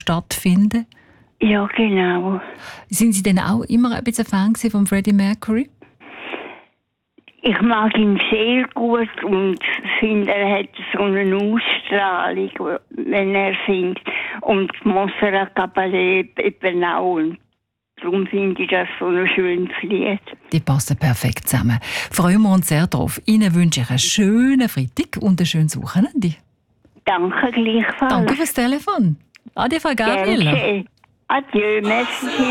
stattfinden. Ja, genau. Sind Sie denn auch immer ein bisschen Fan von Freddie Mercury? Ich mag ihn sehr gut und finde, er hat so eine Ausstrahlung, wenn er singt. Und Montserrat Caballé eben auch. Und darum finde ich das so ein schönes Lied. Die passen perfekt zusammen. Freuen wir uns sehr drauf. Ihnen wünsche ich einen schönen Freitag und ein schönes Wochenende. Danke gleichfalls. Danke fürs Telefon. Adieu, Frau Gabriela. Adieu, merci.